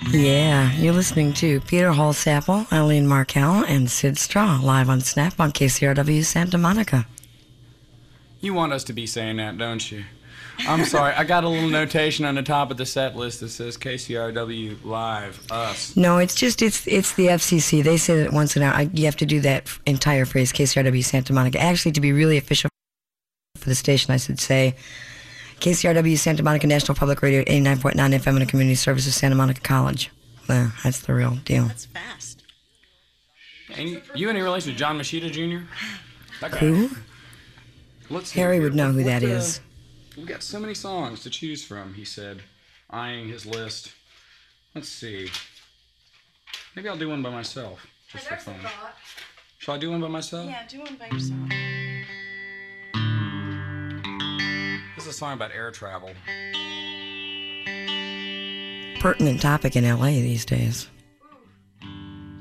Yeah, you're listening to Peter Hallsapple, Eileen Markel, and Sid Straw live on Snap on KCRW Santa Monica. You want us to be saying that, don't you? I'm sorry, I got a little notation on the top of the set list that says KCRW Live, us. No, it's the FCC. They say that once an hour. You have to do that entire phrase, KCRW Santa Monica. Actually, to be really official for the station, I should say KCRW Santa Monica National Public Radio 89.9 FM and a community service of Santa Monica College. That's the real deal. That's fast. And you any relation to John Machida Jr.? That guy. Who? Let's see Harry here. would know who that is. We've got so many songs to choose from, he said, eyeing his list. Let's see. Maybe I'll do one by myself, just for fun. Shall I do one by myself? Yeah, do one by yourself. This is a song about air travel. Pertinent topic in LA these days.